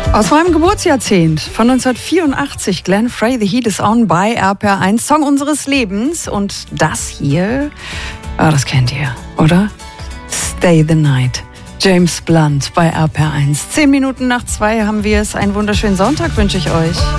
Aus meinem Geburtsjahrzehnt von 1984, Glenn Frey, The Heat is On bei RPR1, Song unseres Lebens. Und das hier, das kennt ihr, oder? Stay the Night, James Blunt bei RPR1. 10 Minuten nach 2 haben wir es. Einen wunderschönen Sonntag wünsche ich euch.